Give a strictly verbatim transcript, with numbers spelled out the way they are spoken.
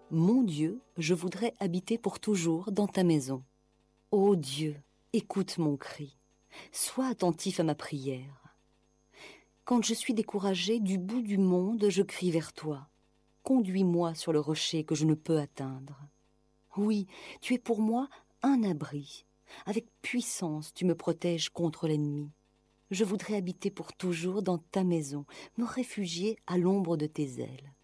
Mon Dieu, je voudrais habiter pour toujours dans ta maison. Ô Dieu, écoute mon cri, sois attentif à ma prière. Quand je suis découragée, du bout du monde, je crie vers toi. Conduis-moi sur le rocher que je ne peux atteindre. Oui, tu es pour moi un abri. Avec puissance, tu me protèges contre l'ennemi. Je voudrais habiter pour toujours dans ta maison, me réfugier à l'ombre de tes ailes.